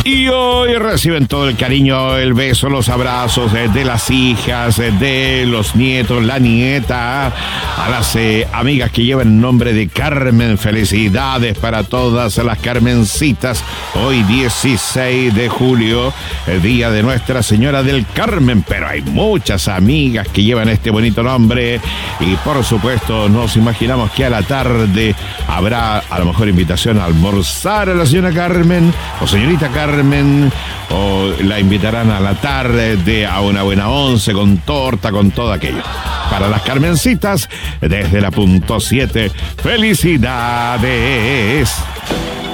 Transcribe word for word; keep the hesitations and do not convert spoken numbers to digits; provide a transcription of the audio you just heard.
Y hoy reciben todo el cariño, el beso, los abrazos eh, de las hijas, eh, de los nietos, la nieta, a las eh, amigas que llevan el nombre de Carmen. Felicidades para todas las Carmencitas. Hoy dieciséis de julio, el día de Nuestra Señora del Carmen, pero hay muchas amigas que llevan este bonito nombre y por supuesto nos imaginamos que a la tarde habrá a lo mejor invitación a almorzar a la señora Carmen o señorita Carmen, o la invitarán a la tarde de a una buena once con torta, con todo aquello. Para las Carmencitas, desde la punto siete, felicidades.